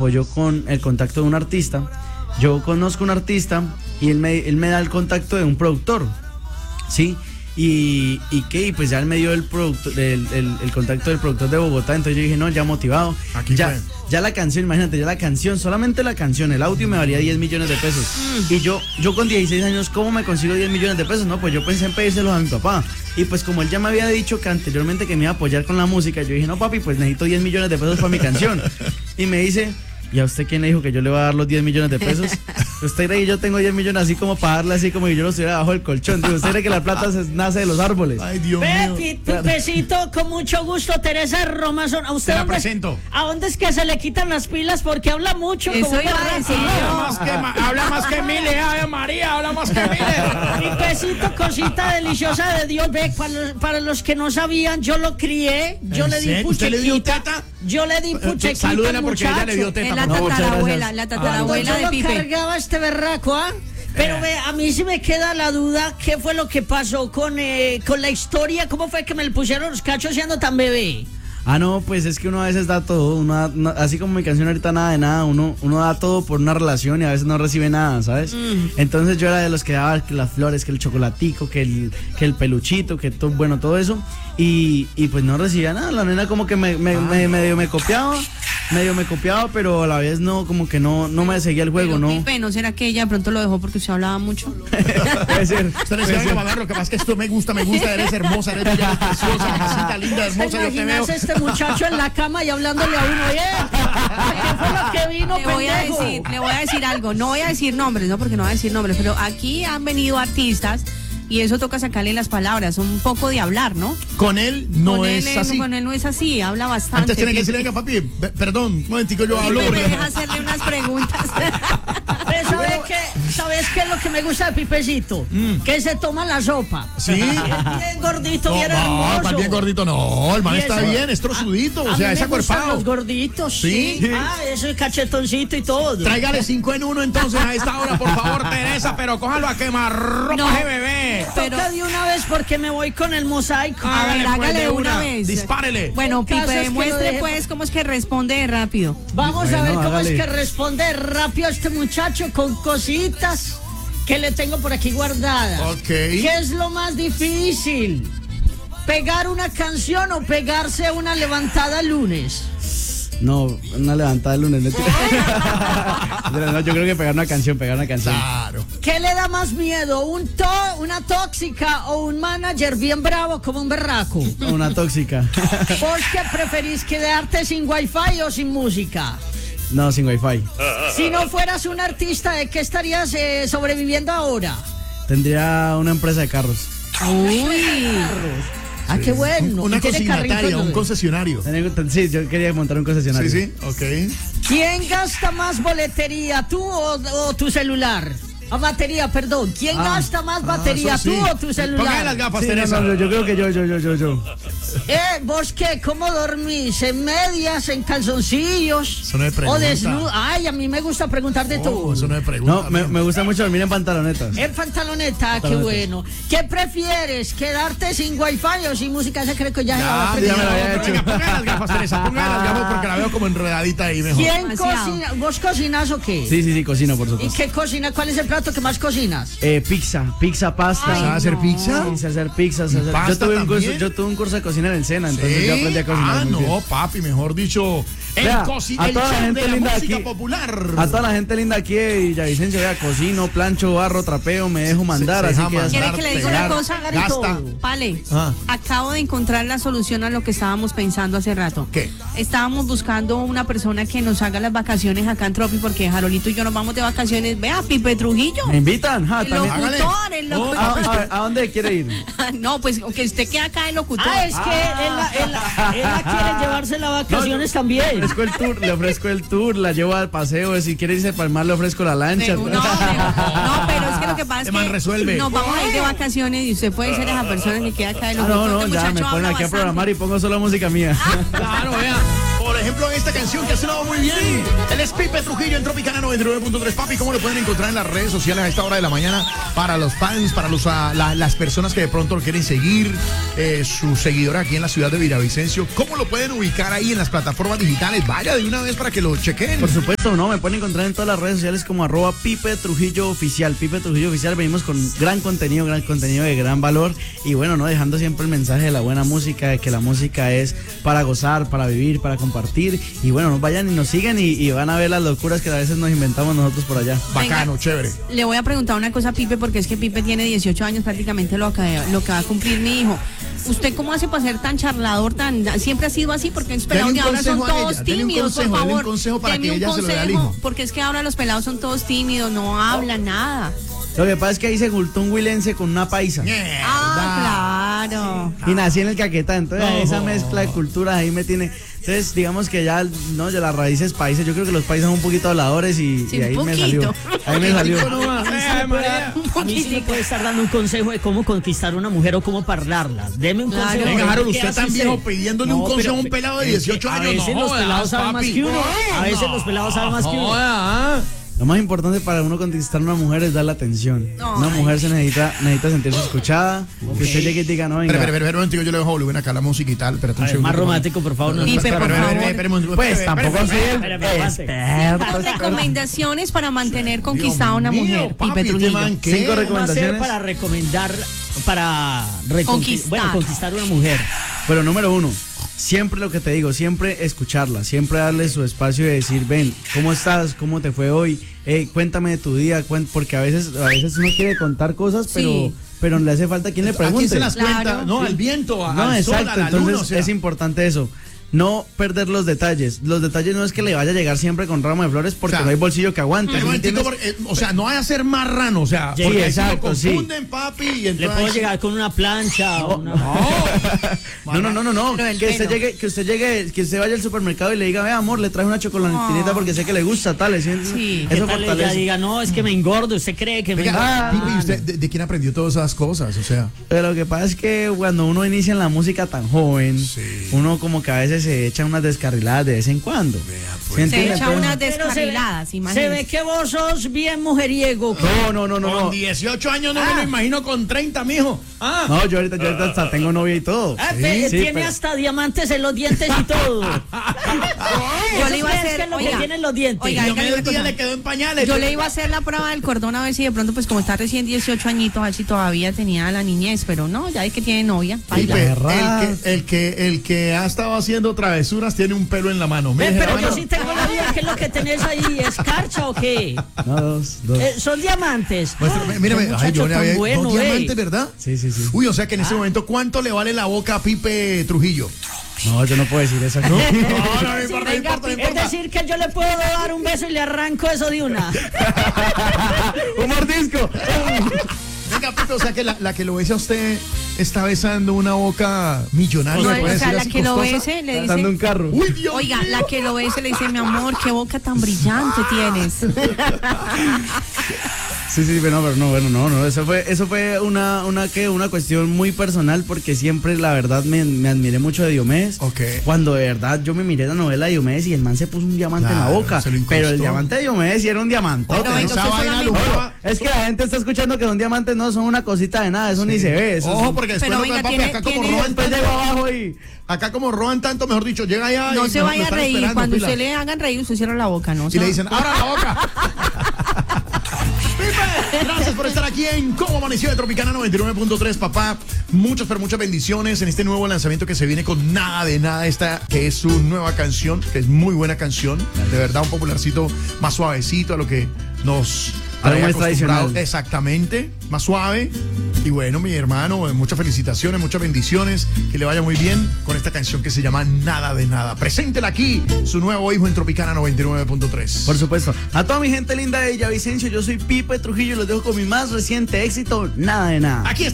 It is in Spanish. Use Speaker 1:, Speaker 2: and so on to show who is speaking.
Speaker 1: apoyó con el contacto de un artista. Yo conozco un artista y él me da el contacto de un productor, ¿sí? Y pues ya él me dio el contacto del productor de Bogotá. Entonces yo dije, no, ya motivado. Ya la canción, imagínate, ya la canción, solamente la canción, el audio me valía 10 millones de pesos. Y yo con 16 años, ¿cómo me consigo 10 millones de pesos? No, pues yo pensé en pedírselos a mi papá. Y pues como él ya me había dicho que anteriormente que me iba a apoyar con la música, yo dije, no papi, pues necesito 10 millones de pesos para mi canción. Y me dice, ¿y a usted quién le dijo que yo le iba a dar los 10 millones de pesos? ¿Usted cree que yo tengo 10 millones así como para darle así como que yo lo estuviera debajo del colchón? Digo, ¿usted cree que la plata nace de los árboles?
Speaker 2: Ay, Dios mío.
Speaker 3: Besito, con mucho gusto, Teresa Romazón. ¿A usted
Speaker 2: te la presento?
Speaker 3: ¿A dónde es que se le quitan las pilas? Porque habla mucho.
Speaker 4: Eso
Speaker 3: como
Speaker 4: iba a decir.
Speaker 2: Habla más que Mile, Ave María, habla más que Mile.
Speaker 3: Mi besito, cosita deliciosa de Dios. Ve, para los que no sabían, yo lo crié, yo le di puchequita.
Speaker 2: ¿Usted le dio teta?
Speaker 3: Yo le di puchequita.
Speaker 2: Salúdela porque ella le dio teta.
Speaker 4: Es la tatarabuela de
Speaker 3: Cuando
Speaker 4: Pipe.
Speaker 3: cargaba este berraco, ¿ah? Pero a mí sí me queda la duda, ¿qué fue lo que pasó con la historia? ¿Cómo fue que me le pusieron los cachos siendo tan bebé?
Speaker 1: Ah, no, pues es que uno a veces da todo, así como mi canción ahorita nada de nada, uno da todo por una relación y a veces no recibe nada, ¿sabes? Entonces yo era de los que daba que las flores, que el chocolatico, que el peluchito, que todo, bueno, todo eso, y pues no recibía nada, la nena como que medio me copiaba, pero a la vez no, como que no me seguía el juego,
Speaker 4: pero,
Speaker 1: ¿no?
Speaker 4: Pipe, ¿no será que ella de pronto lo dejó porque usted hablaba mucho?
Speaker 1: Puede ser.
Speaker 2: Usted le decía, lo que pasa es que esto me gusta, eres hermosa, eres bella, eres preciosa, mamacita linda, hermosa, yo te veo.
Speaker 3: Este muchacho en la cama y hablándole a uno, ¿qué fue lo que vino,
Speaker 4: le voy a decir algo, no voy a decir nombres, no, porque no voy a decir nombres, pero aquí han venido artistas y eso toca sacarle las palabras, un poco de hablar, ¿no?
Speaker 2: Con él no es así.
Speaker 4: Con él no es así, habla bastante.
Speaker 2: Antes tiene que decirle, venga papi, perdón, un momentico, yo hablo.
Speaker 4: Me deja hacerle unas preguntas.
Speaker 3: ¿Sabes qué es lo que me gusta de Pipecito? Que se toma la sopa.
Speaker 2: Sí.
Speaker 3: Bien gordito, bien hermoso.
Speaker 2: No, bien gordito no, el man está bien, es trozudito, o sea, es acuerpado.
Speaker 3: Los gorditos, sí. Eso es cachetoncito y todo.
Speaker 2: Tráigale 5 en 1 entonces a esta hora, por favor, Teresa, pero cójalo a quemarropa de bebé.
Speaker 3: Pero de una vez porque me voy con el mosaico.
Speaker 4: Hágale una vez.
Speaker 2: Dispárele.
Speaker 4: Bueno, Pipe,
Speaker 3: es que
Speaker 4: demuestre pues cómo es que responde rápido.
Speaker 3: Vamos a ver cómo
Speaker 1: hágale.
Speaker 3: es que responde rápido este muchacho con cositas que le tengo por aquí guardadas.
Speaker 2: Ok.
Speaker 3: ¿Qué es lo más difícil? ¿Pegar una canción o pegarse una levantada el lunes?
Speaker 1: No, una levantada el lunes. No, yo creo que pegar una canción.
Speaker 2: Claro.
Speaker 3: ¿Qué le da más miedo? ¿Una tóxica o un manager bien bravo como un berraco?
Speaker 1: Una tóxica.
Speaker 3: ¿Vos qué preferís, quedarte sin wifi o sin música?
Speaker 1: No, sin wifi.
Speaker 3: Si no fueras un artista, ¿de qué estarías sobreviviendo ahora?
Speaker 1: Tendría una empresa de carros.
Speaker 3: Uy. Ah, qué bueno.
Speaker 2: Una
Speaker 3: ¿Y tiene
Speaker 2: consignataria,
Speaker 3: carritos?
Speaker 2: un concesionario.
Speaker 1: Sí, yo quería montar un concesionario.
Speaker 2: Sí, ok.
Speaker 3: ¿Quién gasta más boletería, tú o tu celular? Batería, perdón. ¿Quién gasta más batería,
Speaker 2: eso sí.
Speaker 3: tú o tu celular?
Speaker 2: Póngale las gafas,
Speaker 1: Sí,
Speaker 2: Teresa.
Speaker 1: no, yo creo que yo.
Speaker 3: ¿Vos qué? ¿Cómo dormís? ¿En medias? ¿En calzoncillos?
Speaker 2: Eso no es pregunta.
Speaker 3: ¿O desnudo? Ay, a mí me gusta preguntar de todo.
Speaker 2: Eso no es pregunta.
Speaker 1: No, me gusta mucho dormir en pantalonetas.
Speaker 3: En pantaloneta, qué bueno. ¿Qué prefieres? ¿Quedarte sin wifi o sin música? Ese creo que ya se lo
Speaker 2: Ya
Speaker 3: aprendí.
Speaker 2: me lo había hecho. Venga, póngale las gafas, Teresa. Póngale las gafas porque la veo como enredadita ahí mejor.
Speaker 3: ¿Quién
Speaker 4: Demasiado.
Speaker 3: cocina? ¿Vos cocinas o qué?
Speaker 1: Sí, cocino, por
Speaker 3: ¿Y
Speaker 1: supuesto.
Speaker 3: qué cocina? ¿Cuál es el plato que más cocinas?
Speaker 1: Pizza, pasta.
Speaker 2: ¿Sabes hacer pizza?
Speaker 1: Sí, sé hacer pizzas.
Speaker 2: ¿Y pasta
Speaker 1: Yo tuve un curso de cocina en el SENA, entonces
Speaker 2: Sí.
Speaker 1: yo aprendí a cocinar. muy bien.
Speaker 2: Papi, mejor dicho,
Speaker 1: Vea,
Speaker 2: el
Speaker 1: a toda la
Speaker 2: chef
Speaker 1: gente
Speaker 2: de la
Speaker 1: linda
Speaker 2: música
Speaker 1: aquí,
Speaker 2: popular.
Speaker 1: A toda la gente linda aquí de Villavicencio, vea, cocino, plancho, barro, trapeo, me dejo mandar,
Speaker 2: Se
Speaker 1: así
Speaker 2: deja
Speaker 1: que
Speaker 2: mandar.
Speaker 4: ¿Quiere que le diga una cosa,
Speaker 2: Gasta.
Speaker 4: Garito? Vale,
Speaker 2: Ah.
Speaker 4: acabo de encontrar la solución a lo que estábamos pensando hace rato.
Speaker 2: ¿Qué?
Speaker 4: Estábamos buscando una persona que nos haga las vacaciones acá en Tropi, porque Jarolito y yo nos vamos de vacaciones. Vea, Pipe Trujillo.
Speaker 1: ¿Me invitan? Ja,
Speaker 4: El
Speaker 1: también.
Speaker 4: locutor, el locutor.
Speaker 1: ¿A dónde quiere ir?
Speaker 4: No, pues que usted quede acá el locutor.
Speaker 3: Es que él la quiere llevarse las vacaciones también.
Speaker 1: Le ofrezco el tour, la llevo al paseo, si quiere irse para el mar le ofrezco la lancha.
Speaker 4: No, pero es que lo que pasa es
Speaker 2: man
Speaker 4: que
Speaker 2: resuelve.
Speaker 4: nos vamos a ir de vacaciones y usted puede ser esa persona que queda acá el locutor.
Speaker 1: No,
Speaker 4: Este
Speaker 1: ya me
Speaker 4: muchacho
Speaker 1: ponen
Speaker 4: habla
Speaker 1: aquí a
Speaker 4: bastante.
Speaker 1: programar y pongo solo música mía.
Speaker 2: Claro, vea. Por ejemplo. ejemplo, esta canción que ha sonado muy bien. Él es Pipe Trujillo en Tropicana 99.3. Papi, ¿cómo lo pueden encontrar en las redes sociales a esta hora de la mañana? Para los fans, para las personas que de pronto lo quieren seguir, su seguidor aquí en la ciudad de Villavicencio. ¿Cómo lo pueden ubicar ahí en las plataformas digitales? Vaya de una vez para que lo chequen.
Speaker 1: Por supuesto, no, me pueden encontrar en todas las redes sociales como @Pipe Trujillo Oficial. Pipe Trujillo Oficial, venimos con gran contenido de gran valor. Y bueno, no dejando siempre el mensaje de la buena música, de que la música es para gozar, para vivir, para compartir. Y bueno, nos vayan y nos siguen y van a ver las locuras que a veces nos inventamos nosotros por allá.
Speaker 2: Bacano,
Speaker 4: Venga,
Speaker 2: chévere.
Speaker 4: Le voy a preguntar una cosa a Pipe, porque es que Pipe tiene 18 años, prácticamente lo que va a cumplir mi hijo. ¿Usted cómo hace para ser tan charlador, siempre ha sido así? Porque los pelados de ahora son todos tímidos, por favor.
Speaker 2: Dele un consejo para que ella se lo dé al hijo.
Speaker 4: Porque es que ahora los pelados son todos tímidos, no hablan nada.
Speaker 1: Lo que pasa es que ahí se juntó un huilense con una paisa.
Speaker 4: Claro.
Speaker 1: Y nací en el Caquetá, entonces esa mezcla de culturas ahí me tiene. Entonces, digamos que ya las raíces paisas, yo creo que los paisas son un poquito habladores y ahí me salió. Ahí me salió.
Speaker 3: A mí sí me puede estar dando un consejo de cómo conquistar una mujer o cómo parlarla. Deme un consejo.
Speaker 2: Venga, Harold,
Speaker 3: ¿Qué
Speaker 2: usted
Speaker 3: hace
Speaker 2: tan viejo
Speaker 3: usted?
Speaker 2: pidiéndole un consejo a un pelado de 18 años.
Speaker 3: A veces
Speaker 2: No
Speaker 3: los
Speaker 2: jodas,
Speaker 3: pelados saben más
Speaker 2: papi.
Speaker 3: que uno. A veces los pelados saben más que uno.
Speaker 1: Lo más importante para uno conquistar a una mujer es darle atención. Una mujer se necesita sentirse escuchada. Que usted llegue y diga, no, venga.
Speaker 2: Pero, yo le dejo volumen acá a la música y tal. Pero
Speaker 3: Más romántico, por favor.
Speaker 4: Pipe, por favor.
Speaker 1: Pues tampoco soy el experto.
Speaker 4: Recomendaciones para mantener conquistada a una mujer,
Speaker 2: papi,
Speaker 4: Pipe Trujillo.
Speaker 1: 5
Speaker 3: ¿Cómo hacer
Speaker 1: recomendaciones.
Speaker 3: para recomendar,
Speaker 4: Conquistar.
Speaker 3: conquistar una mujer?
Speaker 1: Pero número 1, siempre lo que te digo, siempre escucharla, siempre darle su espacio de decir, ven, ¿cómo estás? ¿Cómo te fue hoy? Cuéntame de tu día, porque a veces uno quiere contar cosas,
Speaker 4: Sí.
Speaker 1: pero le hace falta quien le
Speaker 2: ¿A quién
Speaker 1: pregunte.
Speaker 2: se las cuenta?
Speaker 4: Claro.
Speaker 2: No, al viento,
Speaker 1: No,
Speaker 2: al sol,
Speaker 1: exacto,
Speaker 2: a la
Speaker 1: entonces
Speaker 2: luna, o sea.
Speaker 1: es importante eso. No perder los detalles. Los detalles no es que le vaya a llegar siempre con ramo de flores porque
Speaker 2: O sea,
Speaker 1: no hay bolsillo que aguante.
Speaker 2: Pero
Speaker 1: ¿sí me
Speaker 2: momentito,
Speaker 1: entiendes?
Speaker 2: o sea, no vaya a ser marrano, o sea,
Speaker 1: Sí,
Speaker 2: porque ahí
Speaker 1: exacto,
Speaker 2: se lo confunden, papi, y
Speaker 3: Le
Speaker 2: entonces...
Speaker 3: puedo llegar con una plancha o una...
Speaker 1: No.
Speaker 4: Pero el
Speaker 1: Que usted
Speaker 4: pelo.
Speaker 1: llegue, que usted vaya al supermercado y le diga, ve amor, le traje una chocolatineta porque sé que le gusta, tal.
Speaker 4: Sí.
Speaker 3: ¿Qué
Speaker 1: Eso
Speaker 3: tal ella
Speaker 1: fortalece.
Speaker 3: diga, no, es que me engordo, usted cree que me
Speaker 2: Venga,
Speaker 3: engordo?
Speaker 2: Pipe, ¿y usted de quién aprendió todas esas cosas? O sea,
Speaker 1: Pero lo que pasa es que cuando uno inicia en la música tan joven, uno como que a veces se echa unas descarriladas de vez en cuando. ¿Sí
Speaker 4: Se
Speaker 1: entiende?
Speaker 4: echa
Speaker 1: Entonces-
Speaker 4: unas
Speaker 3: Pero se ve-
Speaker 4: descarriladas,
Speaker 3: Se
Speaker 4: imagínese.
Speaker 3: ve que vos sos bien mujeriego.
Speaker 1: No.
Speaker 2: con 18 años no me lo imagino con 30, mijo.
Speaker 1: No, yo ahorita hasta tengo novia y todo.
Speaker 3: Tiene
Speaker 1: pero-
Speaker 3: hasta diamantes en los dientes y todo.
Speaker 4: Yo le iba a
Speaker 3: ¿Qué es
Speaker 4: hacer,
Speaker 3: lo que
Speaker 4: oiga,
Speaker 3: tienen los dientes?
Speaker 4: oiga,
Speaker 2: Y a
Speaker 4: venga,
Speaker 2: medio
Speaker 4: le voy a
Speaker 2: día
Speaker 4: contar.
Speaker 2: le quedó en pañales.
Speaker 4: Yo le iba a hacer la prueba del cordón a ver si de pronto, pues como está recién 18 añitos, a ver si todavía tenía la niñez, pero no, ya es que tiene novia.
Speaker 2: Pipe,
Speaker 4: baila.
Speaker 2: el que ha estado haciendo travesuras tiene un pelo en la mano.
Speaker 3: Ve,
Speaker 2: Mire,
Speaker 3: pero yo
Speaker 2: hermano.
Speaker 3: sí tengo la duda, ¿qué es lo que tenés ahí? ¿Escarcha o qué?
Speaker 1: No, dos.
Speaker 3: Son diamantes.
Speaker 2: Muéstrame, mírame,
Speaker 3: Qué
Speaker 2: ay, yo
Speaker 3: muchacho
Speaker 2: le
Speaker 3: tan
Speaker 2: había
Speaker 3: bueno,
Speaker 2: dos diamantes, ¿verdad?
Speaker 1: Sí.
Speaker 2: Uy, o sea que en ese momento, ¿cuánto le vale la boca a Pipe Trujillo?
Speaker 1: No, yo no puedo decir eso. ¿No?
Speaker 2: No
Speaker 3: Sí,
Speaker 2: importa,
Speaker 3: venga,
Speaker 2: no
Speaker 3: es
Speaker 2: importa.
Speaker 3: decir, que yo le puedo dar un beso y le arranco eso de una.
Speaker 1: ¡Un mordisco!
Speaker 2: Venga, Pipe, o sea que la que lo besa a usted está besando una boca millonaria.
Speaker 4: No,
Speaker 2: ¿me puede
Speaker 4: o sea,
Speaker 2: decir
Speaker 4: la
Speaker 2: así
Speaker 4: que lo
Speaker 2: costosa?
Speaker 4: bese le
Speaker 1: Dando un
Speaker 4: dice,
Speaker 1: carro.
Speaker 2: Uy, Dios
Speaker 4: oiga,
Speaker 2: mío.
Speaker 4: la que lo bese le dice, mi amor, qué boca tan brillante tienes.
Speaker 1: Sí, pero no, eso fue una cuestión muy personal porque siempre la verdad me admiré mucho de Diomedes.
Speaker 2: Ok.
Speaker 1: Cuando de verdad yo me miré la novela de Diomedes y el man se puso un diamante en la
Speaker 2: Claro,
Speaker 1: boca,
Speaker 2: se lo incrustó.
Speaker 1: pero el diamante de Diomedes sí era un diamante.
Speaker 4: Pero venga,
Speaker 2: Esa
Speaker 4: usted
Speaker 2: vaina
Speaker 4: solamente-
Speaker 2: alumbraba.
Speaker 1: Es que la gente está escuchando que son diamantes, no son una cosita de nada, eso ni se ve. Eso
Speaker 2: Ojo,
Speaker 1: es-
Speaker 2: porque después
Speaker 4: Pero
Speaker 2: no,
Speaker 4: venga,
Speaker 2: papi,
Speaker 4: tiene-
Speaker 2: acá como
Speaker 4: tiene-
Speaker 2: roban
Speaker 1: después
Speaker 2: tanto,
Speaker 1: llego abajo y
Speaker 2: acá como roban tanto, mejor dicho, llega allá
Speaker 4: No
Speaker 2: y
Speaker 4: se
Speaker 2: me
Speaker 4: vaya a
Speaker 2: están
Speaker 4: reír,
Speaker 2: esperando,
Speaker 4: cuando
Speaker 2: pila.
Speaker 4: usted le hagan reír, usted cierra la boca, ¿no?
Speaker 2: Y le dicen, ¡abra la boca! Pipe, gracias por estar aquí en Cómo Amaneció de Tropicana 99.3, papá. Muchas bendiciones en este nuevo lanzamiento que se viene con Nada de Nada, esta que es su nueva canción, que es muy buena canción, de verdad un popularcito más suavecito a lo que nos
Speaker 1: Algo
Speaker 2: trae
Speaker 1: más
Speaker 2: acostumbrado.
Speaker 1: tradicional.
Speaker 2: Exactamente, más suave. Y bueno, mi hermano, muchas felicitaciones, muchas bendiciones, que le vaya muy bien con esta canción que se llama Nada de Nada. Preséntela aquí, su nuevo hijo en Tropicana 99.3.
Speaker 1: por supuesto. A toda mi gente linda de Villavicencio, yo soy Pipe Trujillo y los dejo con mi más reciente éxito, Nada de Nada.
Speaker 2: Aquí está.